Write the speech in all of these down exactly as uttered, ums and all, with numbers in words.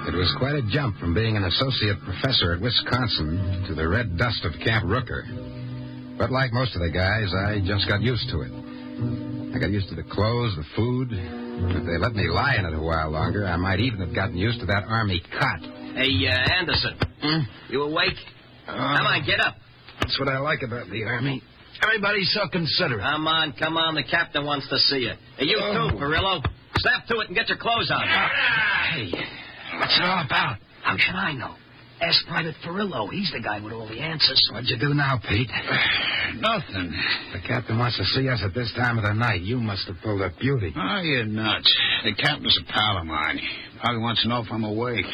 It was quite a jump from being an associate professor at Wisconsin to the red dust of Camp Rooker. But like most of the guys, I just got used to it. I got used to the clothes, the food. If they let me lie in it a while longer, I might even have gotten used to that army cot. Hey, uh, Anderson. Hmm? You awake? Uh, Come on, get up. That's what I like about the army. Everybody's so considerate. Come on, come on. The captain wants to see you. Hey, you Oh. too, Perillo. Snap to it and get your clothes on. Hey, what's it all about? How should I know? Ask Private Perillo. He's the guy with all the answers. What'd you do now, Pete? Nothing. The captain wants to see us at this time of the night. You must have pulled a beauty. Oh, you're nuts. The captain's a pal of mine. Probably wants to know if I'm awake.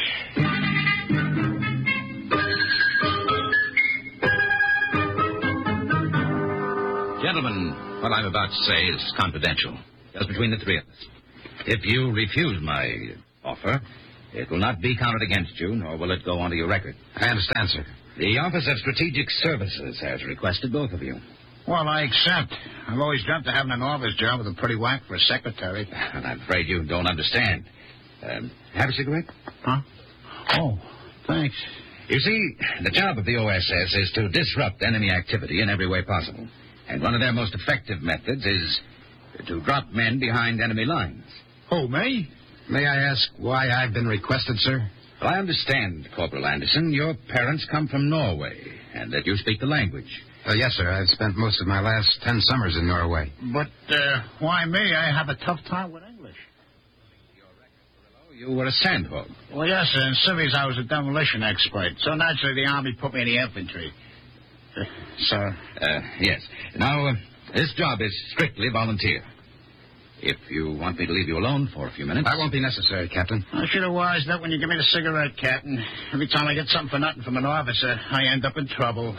Gentlemen, what I'm about to say is confidential. Just between the three of us. If you refuse my offer, it will not be counted against you, nor will it go onto your record. I understand, sir. The Office of Strategic Services has requested both of you. Well, I accept. I've always dreamt of having an office job with a pretty whack for a secretary. And I'm afraid you don't understand. Um, have a cigarette? Huh? Oh, thanks. You see, the job of the O S S is to disrupt enemy activity in every way possible. And one of their most effective methods is to drop men behind enemy lines. Oh, me? May I ask why I've been requested, sir? Well, I understand, Corporal Anderson, your parents come from Norway, and that you speak the language. Uh, yes, sir. I've spent most of my last ten summers in Norway. But, uh, why me? I have a tough time with English. You were a sandhog. Well, yes, sir. In civvies, I was a demolition expert. So naturally, the Army put me in the infantry. Uh, sir? Uh, yes. Now, uh, this job is strictly volunteer. If you want me to leave you alone for a few minutes... That won't be necessary, Captain. I should have wised up when you give me the cigarette, Captain. Every time I get something for nothing from an officer, I end up in trouble.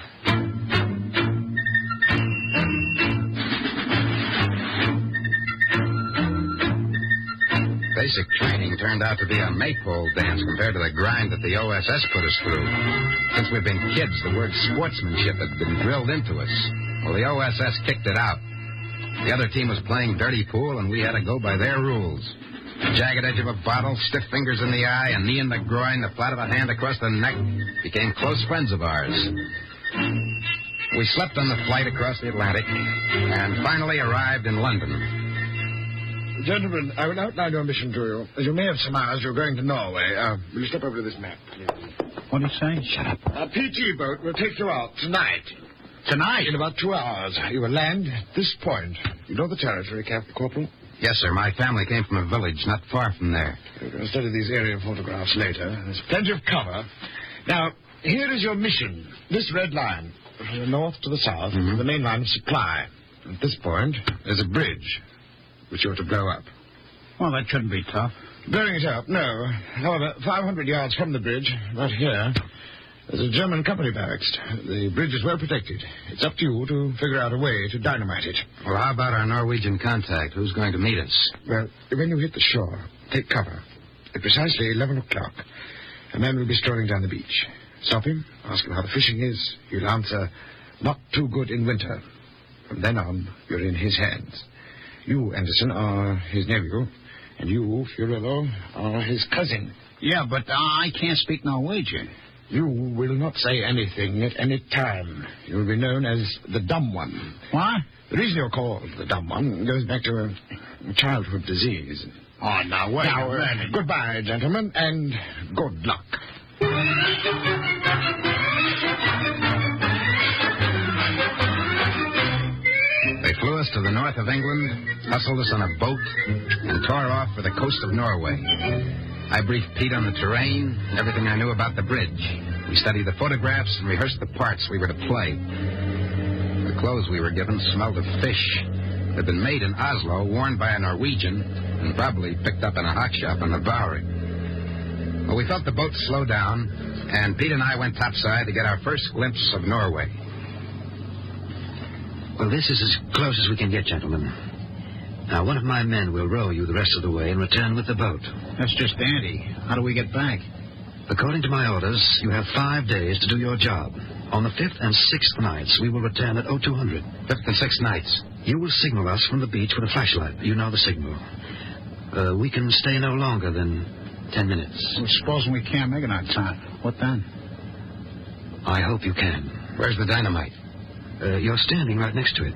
Basic training turned out to be a maypole dance compared to the grind that the O S S put us through. Since we've been kids, the word sportsmanship had been drilled into us. Well, the O S S kicked it out. The other team was playing dirty pool, and we had to go by their rules. The jagged edge of a bottle, stiff fingers in the eye, a knee in the groin, the flat of a hand across the neck became close friends of ours. We slept on the flight across the Atlantic and finally arrived in London. Gentlemen, I will outline your mission to you. As you may have surmised, you're going to Norway. Uh, will you step over to this map, please? What are you saying? Shut up. A P T boat will take you out tonight. Tonight? In about two hours. You will land at this point. You know the territory, Captain Corporal? Yes, sir. My family came from a village not far from there. We're going to study these aerial photographs later. There's plenty of cover. Now, here is your mission. This red line, from the north to the south, Mm-hmm. the main line of supply. At this point, there's a bridge, which you're to blow up. Well, that shouldn't be tough. Blowing it up, no. However, five hundred yards from the bridge, right here, there's a German company barracks. The bridge is well protected. It's up to you to figure out a way to dynamite it. Well, how about our Norwegian contact? Who's going to meet us? Well, when you hit the shore, take cover. At precisely eleven o'clock, a man will be strolling down the beach. Stop him, ask him how the fishing is. He'll answer, not too good in winter. From then on, you're in his hands. You, Anderson, are his nephew, and you, Furillo, are his cousin. Yeah, but uh, I can't speak Norwegian. You will not say anything at any time. You'll be known as the Dumb One. What? The reason you're called the Dumb One goes back to a childhood disease. Oh, now, wait Now, a uh, minute. goodbye, gentlemen, and good luck. They flew us to the north of England, hustled us on a boat, and tore off for the coast of Norway. I briefed Pete on the terrain and everything I knew about the bridge. We studied the photographs and rehearsed the parts we were to play. The clothes we were given smelled of fish. They'd been made in Oslo, worn by a Norwegian, and probably picked up in a hot shop on the Bowery. Well, we felt the boat slow down, and Pete and I went topside to get our first glimpse of Norway. Well, this is as close as we can get, gentlemen. Now, one of my men will row you the rest of the way and return with the boat. That's just dandy. How do we get back? According to my orders, you have five days to do your job. On the fifth and sixth nights, we will return at oh two hundred. Fifth and sixth nights. You will signal us from the beach with a flashlight. You know the signal. Uh, we can stay no longer than ten minutes. Well, supposing we can't make it on time. What then? I hope you can. Where's the dynamite? Uh, you're standing right next to it.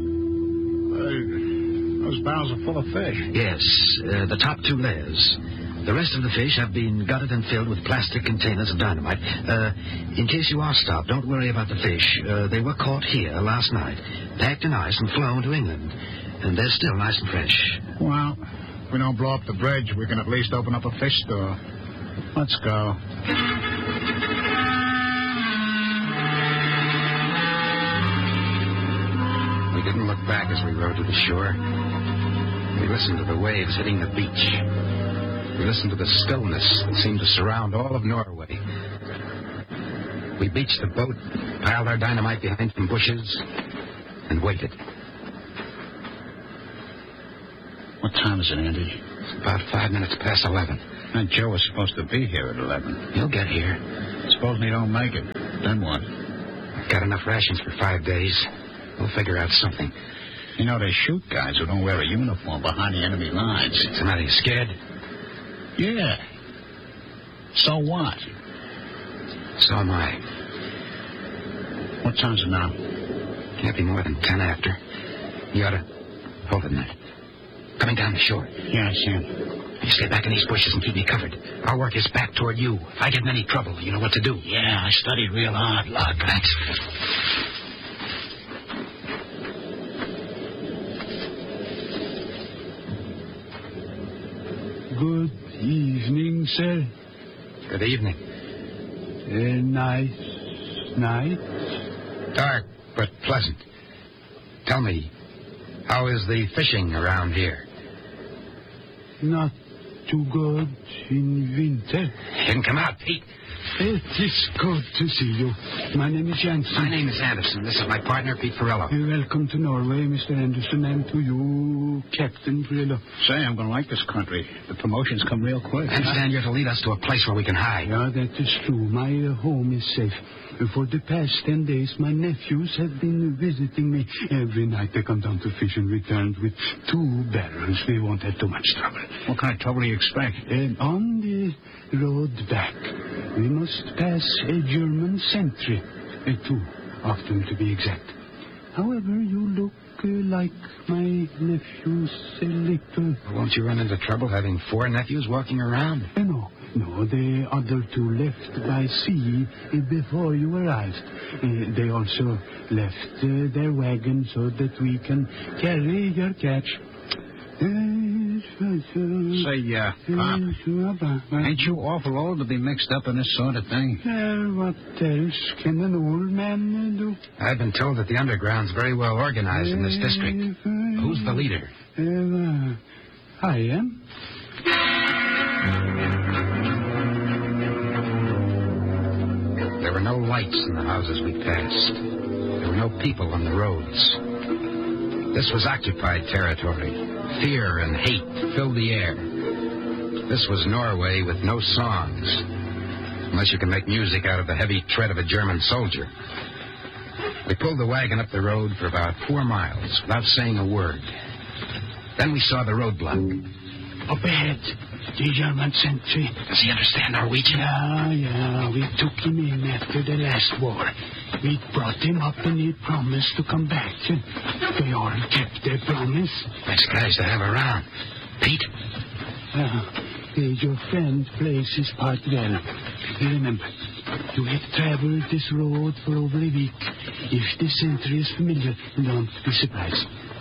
Uh, those barrels are full of fish. Yes, uh, the top two layers. The rest of the fish have been gutted and filled with plastic containers of dynamite. Uh, in case you are stopped, don't worry about the fish. Uh, they were caught here last night, packed in ice and flown to England. And they're still nice and fresh. Well, if we don't blow up the bridge, we can at least open up a fish store. Let's go. We didn't look back as we rode to the shore. We listened to the waves hitting the beach. We listened to the stillness that seemed to surround all of Norway. We beached the boat, piled our dynamite behind some bushes, and waited. What time is it, Andy? It's about five minutes past eleven. And Joe was supposed to be here at eleven. He'll get here. Supposing he don't make it. Then what? I've got enough rations for five days. We'll figure out something. You know, they shoot guys who don't wear a uniform behind the enemy lines. So now you scared? Yeah. So what? So am I. What time's it now? Can't be more than ten after. You ought to... Hold it a minute. Coming down the shore. Yeah, I see him. You stay back in these bushes and keep me covered. Our work is back toward you. If I get in any trouble, you know what to do. Yeah, I studied real hard, Luck. Thanks. Good evening, sir. Good evening. A nice night. Dark, but pleasant. Tell me, how is the fishing around here? Not too good in winter. Didn't come out, Pete. It is good to see you. My name is Jansen. My name is Anderson. This is my partner, Pete Ferrello. Welcome to Norway, Mister Anderson, and to you, Captain Ferrello. Say, I'm going to like this country. The promotions come real quick. I understand you're to lead us to a place where we can hide. Yeah, that is true. My uh, home is safe. For the past ten days, my nephews have been visiting me. Every night they come down to fish and return with two barrels. They won't have too much trouble. What kind of trouble do you expect? And on the road back, we must pass a German sentry. Uh, two of them, to be exact. However, you look uh, like my nephews a little... Won't you run into trouble having four nephews walking around? Uh, no. No, the other two left by sea before you arrived. Uh, they also left uh, their wagon so that we can carry your catch. Say, uh, Pop, ain't you awful old to be mixed up in this sort of thing? Uh, what else can an old man do? I've been told that the underground's very well organized in this district. Who's the leader? Uh, I am. There were no lights in the houses we passed. There were no people on the roads. This was occupied territory. Fear and hate filled the air. This was Norway with no songs, unless you can make music out of the heavy tread of a German soldier. We pulled the wagon up the road for about four miles without saying a word. Then we saw the roadblock. Up ahead, the German sentry. Does he understand Norwegian? Yeah, yeah. We took him in after the last war. We brought him up and he promised to come back. They all kept their promise. Nice guys to have around. Pete? Uh, your friend plays his part well. Remember, you have traveled this road for over a week. If the sentry is familiar, don't be surprised.